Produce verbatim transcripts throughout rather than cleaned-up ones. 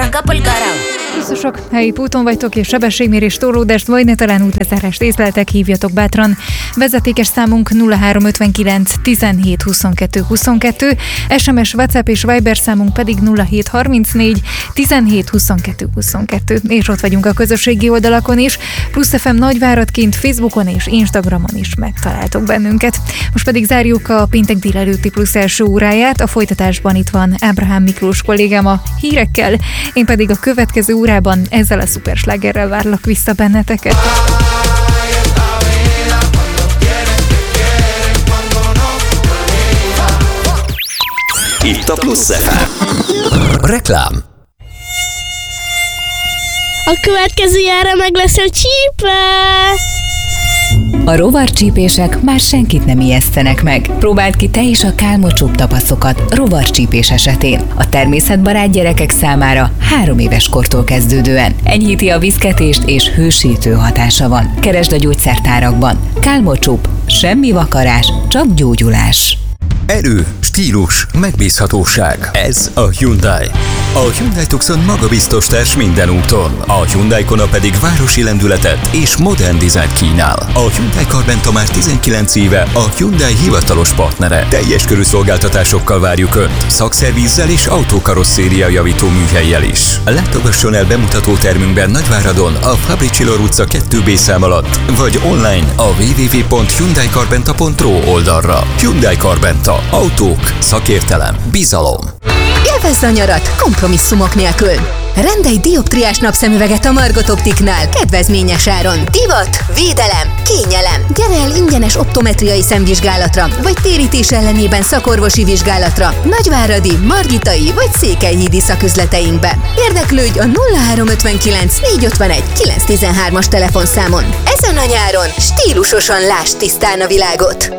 arranca pa'l carajo. Buszosok, helyi úton vagytok és sebességmérés torlódást vagy netelen útlezárást észleltek, hívjatok bátran. Vezetékes számunk nulla három ötvenkilenc tizenhét huszonkettő huszonkettő, es em es, WhatsApp és Viber számunk pedig nulla hét harmincnégy tizenhét huszonkettő huszonkettő, és ott vagyunk a közösségi oldalakon is, Plusz ef em Nagyváradként Facebookon és Instagramon is megtaláltok bennünket. Most pedig zárjuk a péntek délelőtti Plusz első óráját, a folytatásban itt van Ábrahám Miklós kollégám a hírekkel, én pedig a következő órában ezzel a szuperslágerrel várlak vissza benneteket. Itt a Plusz ef em. Reklám. A következő jára meg lesz a csípe! A rovarcsípések már senkit nem ijesztenek meg. Próbáld ki te is a Kálmocsúp tapaszokat rovarcsípés esetén. A természetbarát gyerekek számára három éves kortól kezdődően. Enyhíti a viszketést és hősítő hatása van. Keresd a gyógyszertárakban. Kálmocsúp. Semmi vakarás, csak gyógyulás. Erő, stílus, megbízhatóság. Ez a Hyundai. A Hyundai Tucson magabiztos társ minden úton. A Hyundai Kona pedig városi lendületet és modern dizájnt kínál. A Hyundai Carventa már tizenkilenc éve a Hyundai hivatalos partnere. Teljes körű szolgáltatásokkal várjuk Önt. Szakszervízzel és autókarosszéria javító műhellyel is. Látogasson el bemutató termünkben Nagyváradon, a Fabricilor utca kettő bé szám alatt, vagy online a double-u double-u double-u pont hyundai carventa pont ro oldalra. Hyundai Carventa. Autók, szakértelem, bizalom. Élvezd a nyarat kompromisszumok nélkül. Rendelj dioptriás napszemüveget a Margot Optiknál kedvezményes áron. Divat, védelem, kényelem. Gyere el ingyenes optometriai szemvizsgálatra, vagy térítés ellenében szakorvosi vizsgálatra Nagyváradi, Margitai vagy Székelyhídi szaküzleteinkbe. Érdeklődj a nulla három ötvenkilenc négyszázötvenegy kilencszáztizenhármas telefonszámon. Ezen a nyáron stílusosan lásd tisztán a világot.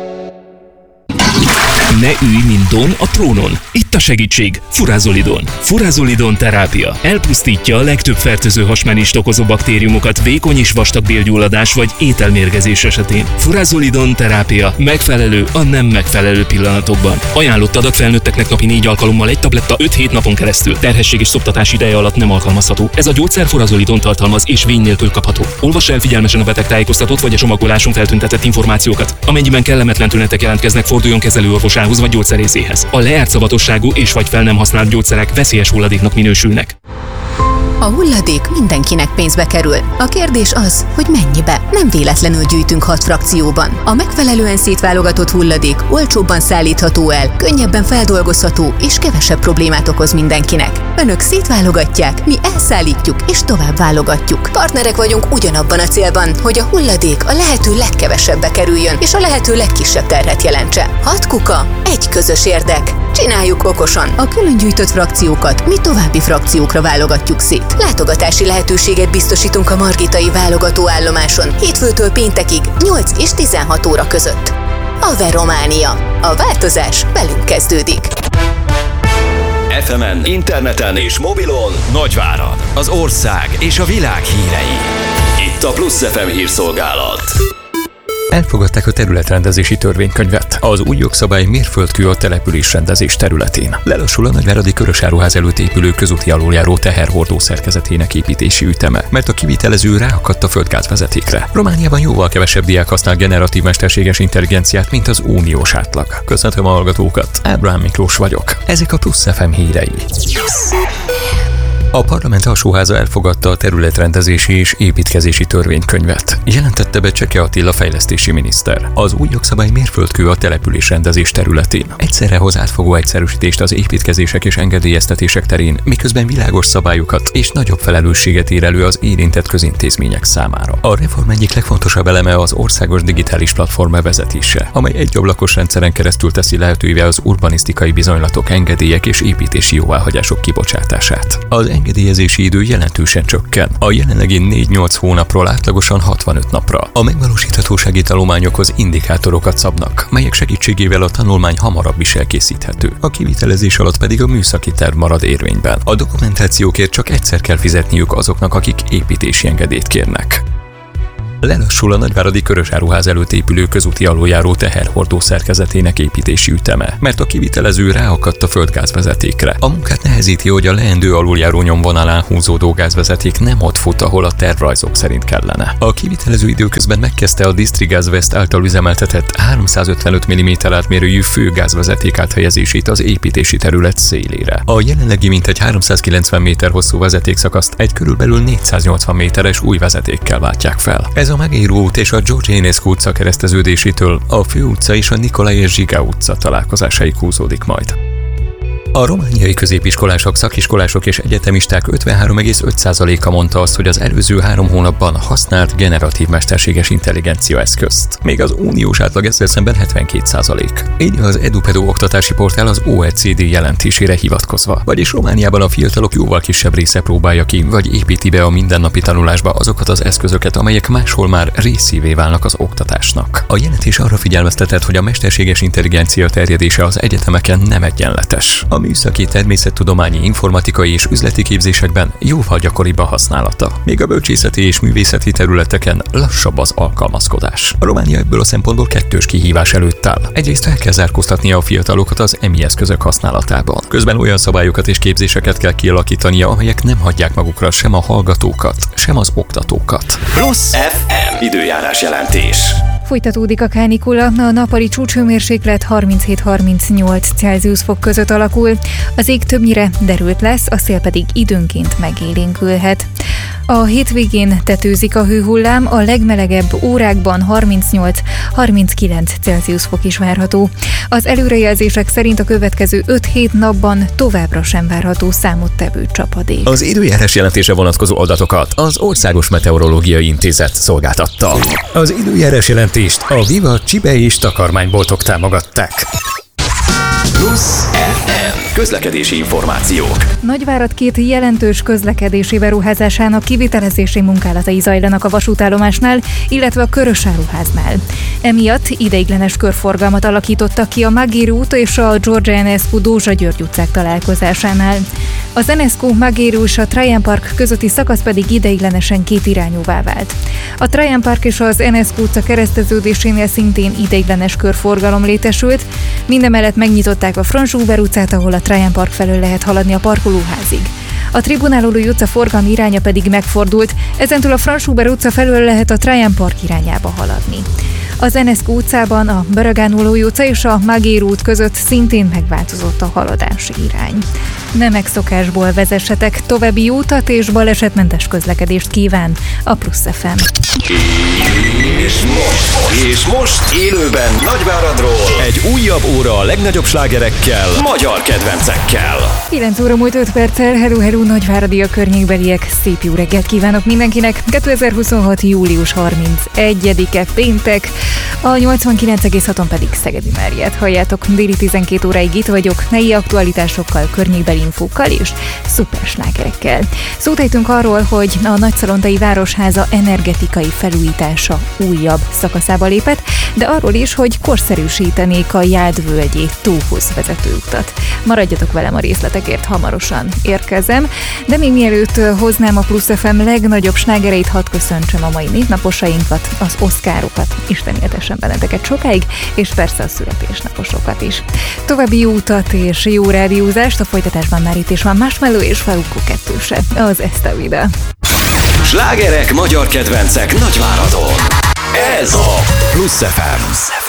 Ne ülj, mint Don a trónon. Itt a segítség. Furázolidon. Furázolidon terápia. Elpusztítja a legtöbb fertőző hasmenést okozó baktériumokat vékony és vastag bélgyulladás vagy ételmérgezés esetén. Furázolidon terápia megfelelő a nem megfelelő pillanatokban. Ajánlott adag felnőtteknek napi négy alkalommal egy tabletta öt-hét napon keresztül. Terhesség és szoptatás ideje alatt nem alkalmazható. Ez a gyógyszer furázolidon tartalmaz és vény nélkül kapható. Olvass el figyelmesen a betegtájékoztatót vagy a csomagoláson feltüntetett információkat. Amennyiben kellemetlen tünetek jelentkeznek, forduljon kezelőorvosához vagy gyógyszerészéhez. A lejárt szavatosságú és vagy fel nem használt gyógyszerek veszélyes hulladéknak minősülnek. A hulladék mindenkinek pénzbe kerül. A kérdés az, hogy mennyibe. Nem véletlenül gyűjtünk hat frakcióban. A megfelelően szétválogatott hulladék olcsóbban szállítható el, könnyebben feldolgozható és kevesebb problémát okoz mindenkinek. Önök szétválogatják, mi elszállítjuk és tovább válogatjuk. Partnerek vagyunk ugyanabban a célban, hogy a hulladék a lehető legkevesebbe kerüljön és a lehető legkisebb terhet jelentse. Hat kuka, egy közös érdek. Csináljuk okosan. A külön gyűjtött frakciókat mi további frakciókra válogatjuk szét. Látogatási lehetőséget biztosítunk a Margitai válogatóállomáson hétfőtől péntekig nyolc és tizenhat óra között. Ave Románia. A változás velünk kezdődik. ef emen, interneten és mobilon Nagyvárad, az ország és a világ hírei. Itt a Plusz ef em hírszolgálat. Elfogadták a területrendezési törvénykönyvet. Az új jogszabály mérföldkő a településrendezés területén. Lelassul a nagyváradi Körösáruház előtt épülő közúti aluljáró teherhordó szerkezetének építési üteme, mert a kivitelező ráakadt a földgázvezetékre. Romániában jóval kevesebb diák használ generatív mesterséges intelligenciát, mint az uniós átlag. Köszöntöm a hallgatókat, Ábrahám Miklós vagyok. Ezek a Plusz ef em hírei. A Parlament Alsóháza elfogadta a területrendezési és építkezési törvénykönyvet. Jelentette be Cseke Attila fejlesztési miniszter. Az új jogszabály mérföldkő a településrendezés területén. Egyszerre hoz átfogó egyszerűsítést az építkezések és engedélyeztetések terén, miközben világos szabályokat és nagyobb felelősséget ír elő az érintett közintézmények számára. A reform egyik legfontosabb eleme az országos digitális platform bevezetése, amely egy ablakos rendszeren keresztül teszi lehetővé az urbanisztikai bizonylatok, engedélyek és építési jóváhagyások kibocsátását. Az engedélyezési idő jelentősen csökken. A jelenlegi négy-nyolc hónapról átlagosan hatvanöt napra. A megvalósíthatósági tanulmányokhoz indikátorokat szabnak, melyek segítségével a tanulmány hamarabb is elkészíthető. A kivitelezés alatt pedig a műszaki terv marad érvényben. A dokumentációkért csak egyszer kell fizetniük azoknak, akik építési engedélyt kérnek. Lelassul a nagyváradi Körösáruház előtt épülő közúti aluljáró teherhordó szerkezetének építési üteme, mert a kivitelező ráakadt a földgázvezetékre. A munkát nehezíti, hogy a leendő aluljáró nyomvonalán húzódó gázvezeték nem ott fut, ahol a tervrajzok szerint kellene. A kivitelező időközben megkezdte a Distrigas West által üzemeltetett háromszázötvenöt milliméter átmérőjű főgázvezeték áthelyezését az építési terület szélére. A jelenlegi mintegy háromszázkilencven méter hosszú vezetékszakaszt egy körülbelül négyszáznyolcvan méteres új vezetékkel váltják fel. Ez a Magéró út és a George Enescu utca kereszteződésétől a Főutca és a Nikolai és Zsiga utca találkozásáig húzódik majd. A romániai középiskolások, szakiskolások és egyetemisták ötvenhárom egész öt százaléka mondta azt, hogy az előző három hónapban használt generatív mesterséges intelligencia eszközt. Még az uniós átlag ezzel szemben hetvenkét százalék. Így az EduPedo oktatási portál az o e cé dé jelentésére hivatkozva. Vagyis Romániában a fiatalok jóval kisebb része próbálja ki, vagy építi be a mindennapi tanulásba azokat az eszközöket, amelyek máshol már részévé válnak az oktatásnak. A jelentés arra figyelmeztetett, hogy a mesterséges intelligencia terjedése az egyetemeken nem egyenletes. A műszaki, természettudományi, informatikai és üzleti képzésekben jóval gyakoribb a használata. Még a bölcsészeti és művészeti területeken lassabb az alkalmazkodás. A Románia ebből a szempontból kettős kihívás előtt áll. Egyrészt fel kell zárkóztatnia a fiatalokat az emi eszközök használatában. Közben olyan szabályokat és képzéseket kell kialakítania, amelyek nem hagyják magukra sem a hallgatókat, sem az oktatókat. Plusz ef em időjárás jelentés. Folytatódik a kánikula, a nappali csúcshőmérséklet harminchét-harmincnyolc Celsius fok között alakul, az ég többnyire derült lesz, a szél pedig időnként megélénkülhet. A hétvégén tetőzik a hőhullám, a legmelegebb órákban harmincnyolc-harminckilenc Celsius fok is várható. Az előrejelzések szerint a következő öt-hét napban továbbra sem várható számottevő csapadék. Az időjárás jelentése vonatkozó adatokat az Országos Meteorológiai Intézet szolgáltatta. Az időjárás jelentést a Viva csibe és takarmányboltok támogatták. Plusz ef em közlekedési információk. Nagyvárad két jelentős közlekedési beruházásának kivitelezési munkálatai zajlanak a vasútállomásnál, illetve a Körösáruháznál. Emiatt ideiglenes körforgalmat alakítottak ki a Magéró út és a George Enescu Dózsa György utcák találkozásánál. Az Enescu, Magéró és a Trajan Park közötti szakasz pedig ideiglenesen kétirányúvá vált. A Trajan Park és az Enescu utca kereszteződésénél szintén ideiglenes körforgalom létesült, mindemellett megnyitották a Franz Huber utcát, ahol a Trajan Park felől lehet haladni a parkolóházig. A Tribunálói utca forgalmi iránya pedig megfordult, ezentúl a Franz Huber utca felől lehet a Trajan Park irányába haladni. Az Enescu utcában a Börögánolói utca és a Magéró út között szintén megváltozott a haladási irány. Ne megszokásból vezessetek, további jó utat és balesetmentes közlekedést kíván a Plusz ef em. És most, és most élőben Nagyváradról egy újabb óra a legnagyobb slágerekkel, magyar kedvencekkel. kilenc óra múlt öt perccel, hello, hello, nagyváradi a környékbeliek, szép jó reggelt kívánok mindenkinek. kétezer-huszonhat. július harmincegyedike péntek, a nyolcvankilenc egész haton pedig Szegedi Máriát halljátok. Déli tizenkét óráig itt vagyok, helyi aktualitásokkal, környékbeli infókkal és szuper slágerekkel. Szót ejtünk arról, hogy a Nagyszalontai Városháza energetikai felújítása újabb szakaszába lépett, de arról is, hogy korszerűsítenék a Jádvölgyi tóhoz vezető utat. Maradjatok velem, a részletekért hamarosan érkezem, de még mielőtt hoznám a Plusz ef em legnagyobb slágereit, hadd köszöntsem a mai névnaposainkat, az oszkárokat, Isten éltessen benneteket sokáig, és persze a születésnaposokat is. További jó utat és jó rádiózást, a folytatásban már itt is van Marshmello és Farukko kettőse, az Esta Vida. Slágerek, magyar kedvencek Nagyváradon. Ez a Plusz ef em.